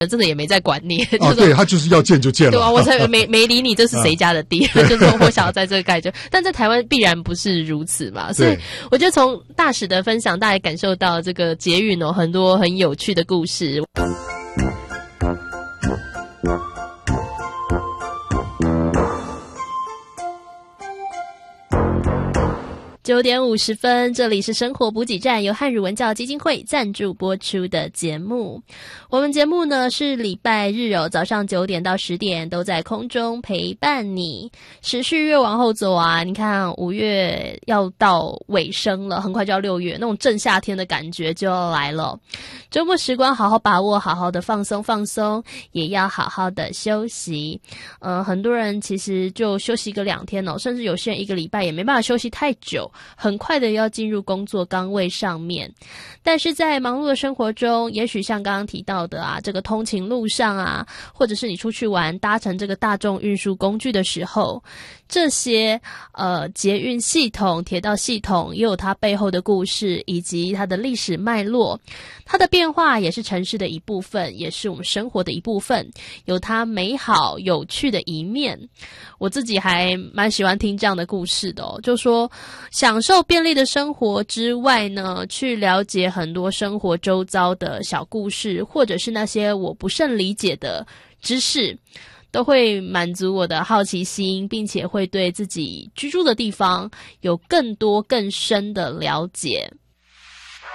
真的也没在管你。 对，他就是要建就建了。 对啊，我才没理你这是谁家的地，就是我想要在这个盖就。但在台湾必然不是如此嘛，所以我觉得从大使的分享，大家感受到这个捷运很多很有趣的故事。9点50分，这里是生活补给站，由汉语文教基金会赞助播出的节目。我们节目呢是礼拜日早上9点到10点都在空中陪伴你。时序越往后走啊，你看5月要到尾声了，很快就要6月，那种正夏天的感觉就要来了。周末时光好好把握，好好的放松放松，也要好好的休息。很多人其实就休息个2天甚至有些人1个礼拜也没办法休息太久，很快的要进入工作岗位上面。但是在忙碌的生活中，也许像刚刚提到的这个通勤路上或者是你出去玩搭乘这个大众运输工具的时候，这些捷运系统、铁道系统也有它背后的故事以及它的历史脉络。它的变化也是城市的一部分，也是我们生活的一部分，有它美好有趣的一面。我自己还蛮喜欢听这样的故事的就说享受便利的生活之外呢，去了解很多生活周遭的小故事，或者是那些我不甚理解的知识，都会满足我的好奇心，并且会对自己居住的地方有更多更深的了解。